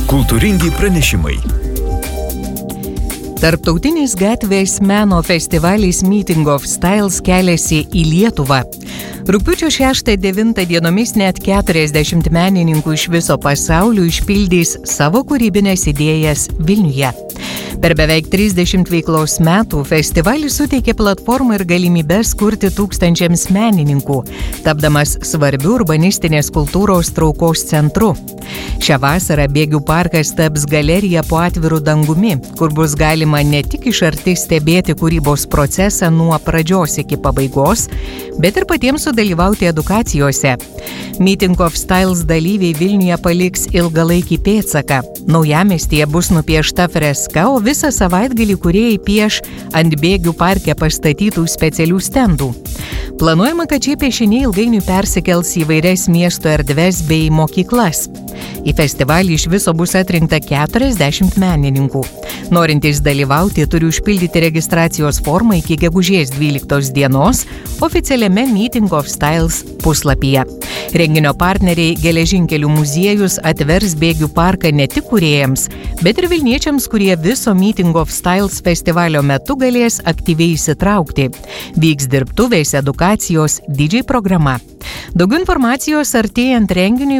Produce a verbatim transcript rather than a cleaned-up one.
Kultūringi pranešimai. Tarptautinis gatvės meno festivalis Meeting of Styles keliasi į Lietuvą. Rugpjūčio šeštą devintą dienomis net keturiasdešimt menininkų iš viso pasaulio išpildys savo kūrybines idėjas Vilniuje. Per beveik trisdešimt veiklos metų festivalis suteikė platformą ir galimybes kurti tūkstančiams menininkų, tapdamas svarbiu urbanistinės kultūros traukos centru. Šią vasarą Bėgių parkas taps galerija po atviru dangumi, kur bus galima ne tik iš arti stebėti kūrybos procesą nuo pradžios iki pabaigos, bet ir patiems sudalyvauti edukacijose. Meeting of Styles dalyviai Vilniuje paliks ilgalaikį pėdsaką. Naujamiestyje bus nupiešta freska, o visą savaitgalį kūrėjai pieš ant Bėgių parke pastatytų specialių stendų. Planuojama, kad šie piešiniai ilgainiui persikels į vairias miesto erdves bei mokyklas. Į festivalį iš viso bus atrinkta keturiasdešimt menininkų. Norintys dalyvauti turi užpildyti registracijos formą iki gegužės dvyliktos dienos oficialiame Meeting of Styles puslapyje. Renginio partneriai Geležinkelių muziejus atvers Bėgių parką ne tik kūrėjams, bet ir vilniečiams, kurie viso Meeting of Styles festivalio metu galės aktyviai įsitraukti. Vyks dirbtuvės, edukacijos, didžiai programa. Daugiau informacijos artėjant renginiui